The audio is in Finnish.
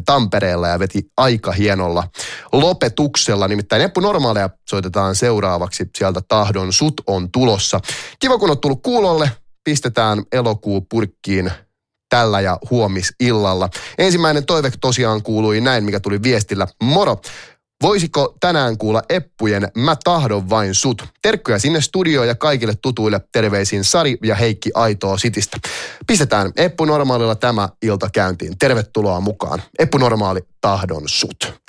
Tampereella ja veti aika hienolla lopetuksella. Nimittäin Eppu Normaaleja soitetaan seuraavaksi. Sieltä Tahdon sut on tulossa. Kiva kun on tullut kuulolle. Pistetään elokuu purkkiin tällä ja huomisillalla. Ensimmäinen toive tosiaan kuului näin, mikä tuli viestillä. Moro! Voisiko tänään kuulla Eppujen Mä tahdon vain sut? Terkkuja sinne studioon ja kaikille tutuille. Terveisin Sari ja Heikki Aitoo Citystä. Pistetään Eppu Normaalilla tämä ilta käyntiin. Tervetuloa mukaan. Eppu Normaali, tahdon sut.